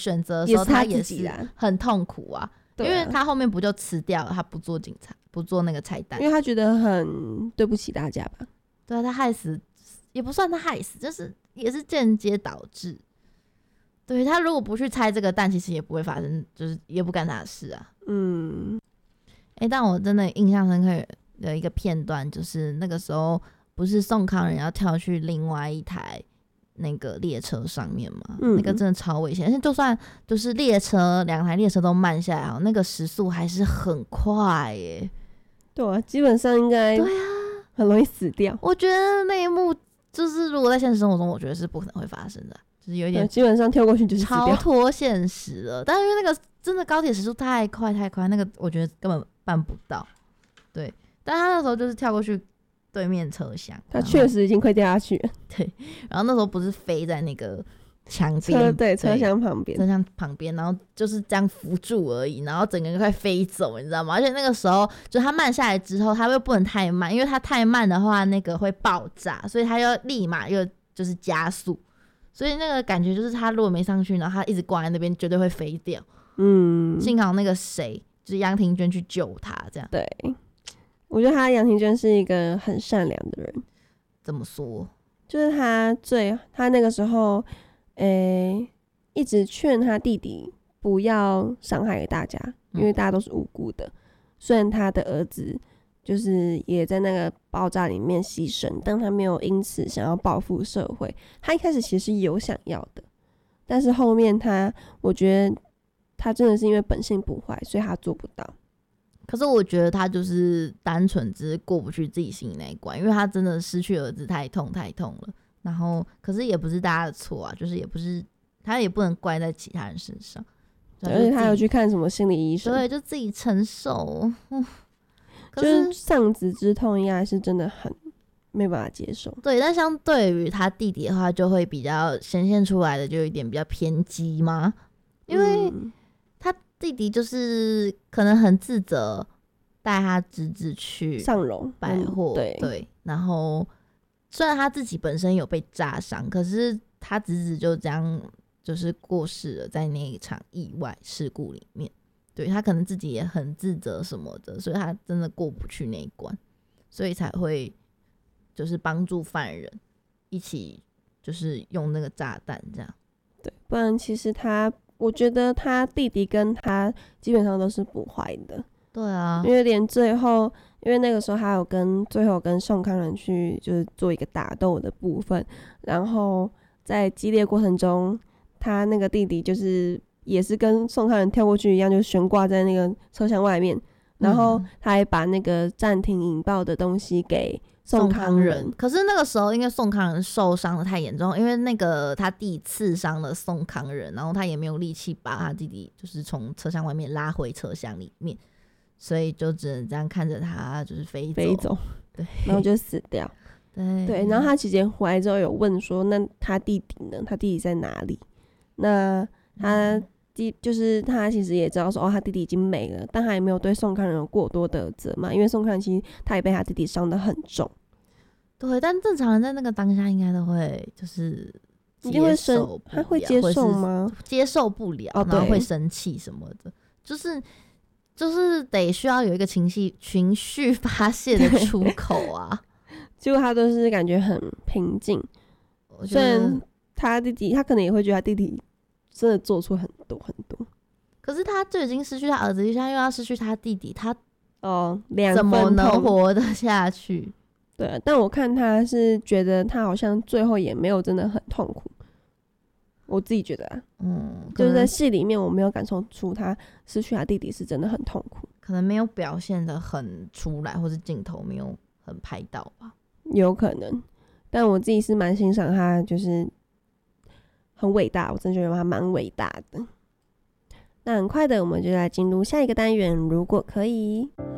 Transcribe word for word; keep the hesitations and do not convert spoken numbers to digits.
选择的时候，他也是很痛苦啊， 啊，因为他后面不就辞掉了，他不做警察，不做那个彩蛋， 因为他觉得很对不起大家吧。 对啊，他害死也不算他害死，就是也是间接导致。对，他如果不去拆这个蛋，其实也不会发生，就是也不干他的事啊。 嗯， 哎、欸，但我真的印象深刻的一个片段，就是那个时候不是宋康仁要跳去另外一台那个列车上面嘛、嗯，那个真的超危险。而且就算就是列车两台列车都慢下来，那个时速还是很快耶、欸。 对啊，基本上应该对啊， 很容易死掉。 我觉得那一幕就是如果在现实生活中，我觉得是不可能会发生的，就是有一点基本上跳过去就是死掉， 超脱现实了。但是因为那个真的高铁时速太快太快，那个我觉得根本办不到。对，但他那时候就是跳过去对面车厢， 他确实已经快掉下去了。 对，然后那时候不是飞在那个墙边， 对，车厢旁边， 车厢旁边，然后就是这样扶住而已，然后整个人快飞走，你知道吗？而且那个时候就他慢下来之后，他又不能太慢，因为他太慢的话，那个会爆炸，所以他要立马又就是加速，所以那个感觉就是他如果没上去，然后他一直挂在那边，绝对会飞掉。嗯，幸好那个谁就是杨廷娟去救他，这样。 对，我觉得他杨廷娟是一个很善良的人。 怎么说？ 就是他最他那个时候，诶、欸，一直劝他弟弟不要伤害大家，因为大家都是无辜的。嗯、虽然他的儿子就是也在那个爆炸里面牺牲，但他没有因此想要报复社会。他一开始其实有想要的，但是后面他，我觉得他真的是因为本性不坏，所以他做不到。 可是我觉得他就是单纯只是过不去自己心里那一关，因为他真的失去儿子太痛太痛了。然后，可是也不是大家的错啊，就是也不是他也不能怪在其他人身上。 而且他有去看什么心理医生， 对，就自己承受。嗯、 就是丧子之痛，应该是真的很没办法接受。 对，但相对于他弟弟的话，就会比较显现出来的就有一点比较偏激嘛，因为。嗯他弟弟就是可能很自责，带他侄子去上荣百货、嗯，对对。然后虽然他自己本身有被炸伤，可是他侄子就这样就是过世了，在那一场意外事故里面。对，他可能自己也很自责什么的，所以他真的过不去那一关，所以才会就是帮助犯人一起就是用那个炸弹这样。 对，不然其实他。我觉得他弟弟跟他基本上都是不坏的， 对啊， 因为连最后，因为那个时候还有跟最后跟宋康仁去就是做一个打斗的部分，然后在激烈过程中，他那个弟弟就是也是跟宋康仁跳过去一样，就悬挂在那个车厢外面，然后他还把那个暂停引爆的东西给宋康仁， 可是那个时候因为宋康仁受伤的太严重，因为那个他弟刺伤了宋康仁，然后他也没有力气把他弟弟就是从车厢外面拉回车厢里面，所以就只能这样看着他就是飞走飞走，对，然后就死掉。 对对，然后他姐姐回来之后有问说，那他弟弟呢？他弟弟在哪里？那他弟就是他其实也知道说，哦，他弟弟已经没了，但他也没有对宋康仁有过多的责骂，因为宋康仁其实他也被他弟弟伤得很重。 对，但正常人在那个当下应该都会就是接受不了， 他会接受吗？ 接受不了，哦、然后会生气什么的，就是就是得需要有一个情绪情绪发泄的出口啊。 结果他都是感觉很平静，虽然他弟弟他可能也会觉得他弟弟真的做出很多很多， 可是他就已经失去他儿子，现在又要失去他弟弟，他哦， 怎么能活得下去？ 对啊，但我看他是觉得他好像最后也没有真的很痛苦，我自己觉得啊，嗯，就是在戏里面我没有感受出他失去他弟弟是真的很痛苦， 可能没有表现得很出来，或是镜头没有很拍到吧， 有可能。但我自己是蛮欣赏他，就是很伟大，我真的觉得他蛮伟大的。那很快的，我们就来进入下一个单元，如果可以。